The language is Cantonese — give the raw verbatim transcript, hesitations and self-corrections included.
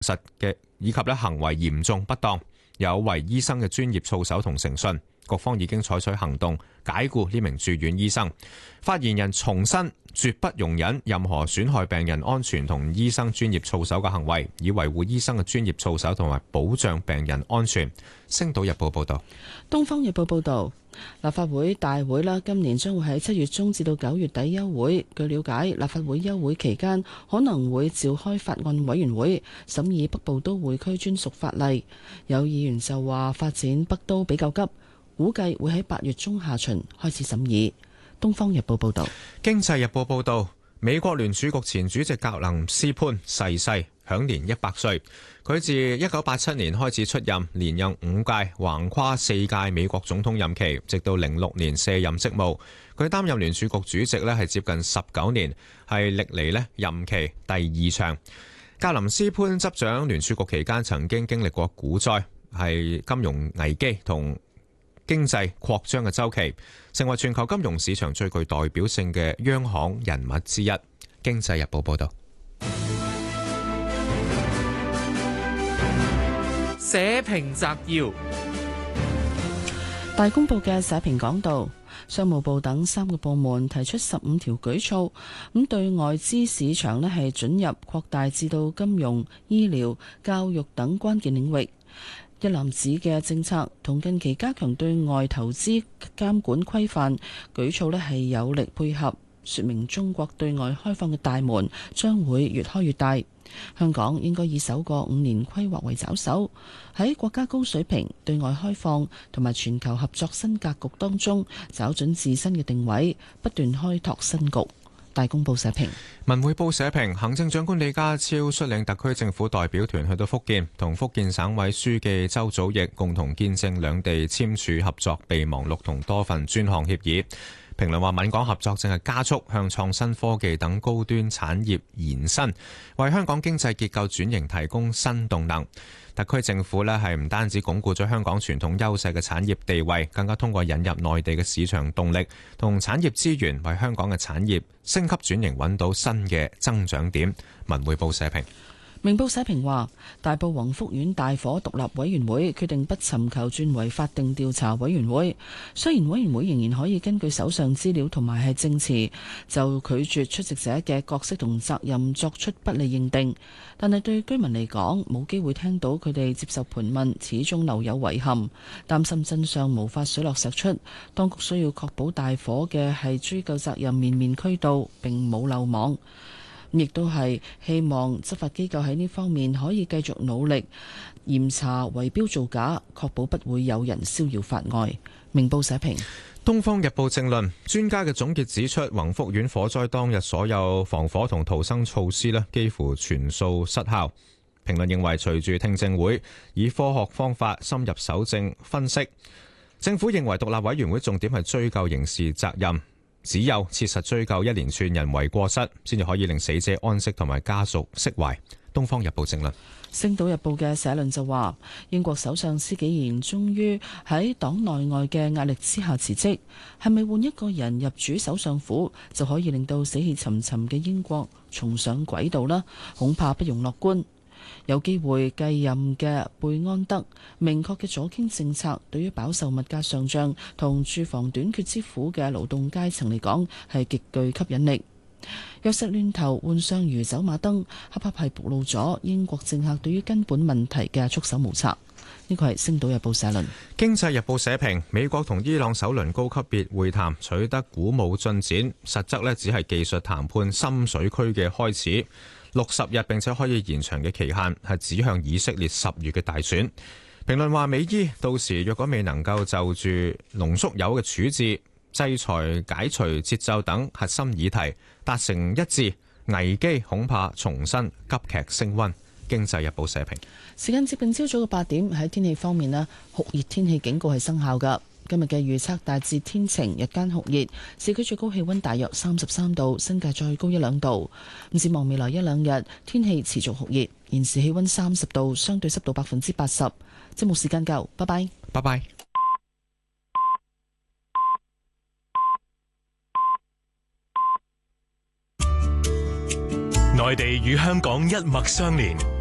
實嘅以及咧行為嚴重不當，有違醫生嘅專業操守同誠信。局方已經採取行動解僱呢名住院醫生。發言人重申，絕不容忍任何損害病人安全同醫生專業操守嘅行為，以維護醫生嘅專業操守同埋保障病人安全。星島日報報道。 東方日報報道，立法會大會啦，今年將會喺七月中至到九月底休會。據了解，立法會休會期間可能會召開法案委員會審議北部都會區專屬法例。有議員就話發展北都比較急，估計會喺八月中下旬開始審議。東方日報報道。 經濟日報報道，美國聯儲局前主席格林斯潘逝世，享年一百歲。佢自一九八七年開始出任，連任五屆，橫跨四屆美國總統任期，直到零六年卸任職務。佢擔任聯儲局主席呢係接近十九年，係歷嚟呢任期第二長。格林斯潘執掌聯儲局期間，曾經經歷過股災、係金融危機同經濟擴張嘅周期，成為全球金融市場最具代表性嘅央行人物之一。經濟日報報道。 社評摘要。 大公報嘅社評講到，商務部等三個部門提出十五條舉措，咁對外資市場呢係准入擴大至到金融、醫療、教育等關鍵領域。一籃子嘅政策同近期加強對外投資監管規範舉措呢係有力配合，說明中國對外開放嘅大門將會越開越大。香港應該以首個五年規劃為抓手，喺國家高水平對外開放同埋全球合作新格局當中找準自身嘅定位，不斷開拓新局。大公報社評。 文匯報社評，行政長官李家超率領特區政府代表團去到福建，同福建省委書記周祖義共同見證兩地簽署合作備忘錄同多份專項協議。評論話，閩港合作正係加速向創新科技等高端產業延伸，為香港經濟結構轉型提供新動能。特區政府呢係唔單止鞏固咗香港傳統優勢嘅產業地位，更加通過引入內地嘅市場動力同產業資源，為香港嘅產業升級轉型揾到新嘅增長點。文匯報社評。 明報社評話，大埔宏福苑大火獨立委員會決定不尋求轉為法定調查委員會。雖然委員會仍然可以根據手上資料同埋係證詞，就拒絕出席者嘅角色同責任作出不利認定，但係對居民嚟講，冇機會聽到佢哋接受盤問，始終留有遺憾，擔心真相無法水落石出。當局需要確保大火嘅係追究責任面面俱到，並冇漏網。亦都係希望執法機構喺呢方面可以繼續努力嚴查圍標造假，確保不會有人逍遙法外。明報社評。 東方日報正論，專家嘅總結指出，宏福苑火災當日所有防火同逃生措施呢幾乎全數失效。評論認為，隨住聽證會以科學方法深入搜證分析，政府認為獨立委員會重點係追究刑事責任。只有切實追究一連串人為過失，先至可以令死者安息同埋家屬釋懷。東方日報正論。 星島日報嘅社論就話，英國首相施紀賢終於喺黨內外嘅壓力之下辭職，係咪換一個人入主首相府就可以令到死氣沉沉嘅英國重上軌道呢？恐怕不容樂觀。有機會繼任嘅貝安德明確嘅左傾政策，對於飽受物價上漲同住房短缺之苦嘅勞動階層嚟講係極具吸引力。藥石亂投換上如走馬燈，恰恰係暴露咗英國政客對於根本問題嘅束手無策。呢個係《星島日報》社論。《 經濟日報》社評：美國同伊朗首輪高級別會談取得鼓舞進展，實則呢只係技術談判深水區嘅開始。六十日並且可以延長嘅期限係指向以色列十月嘅大選。評論話，美伊到時若果未能夠就住濃縮鈾嘅處置、制裁、解除節奏等核心議題達成一致，危機恐怕重新急劇升溫。經濟日報社評。 時間接近朝早嘅八點，喺天氣方面呢，酷熱天氣警告係生效㗎。今日嘅預測大致天晴，日間酷熱，市區最高氣溫大約三十三度，新界再高一兩度。咁展望未來一兩日，天氣持續酷熱，現時氣溫三十度，相對濕度百分之八十。節目時間夠，拜拜， 拜拜。 內地與香港一脈相連，